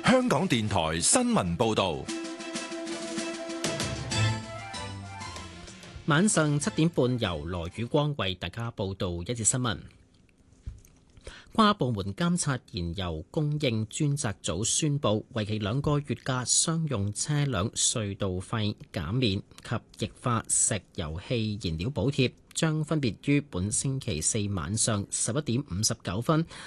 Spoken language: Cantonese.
香港電台新聞報道。 晚上7點半，由羅宇光為大家報道一節新聞。跨部門監察燃油供應專責組宣布，為期2個月嘅商用車輛隧道費減免及液化石油氣燃料補貼，將分別於本星期四晚上11點59分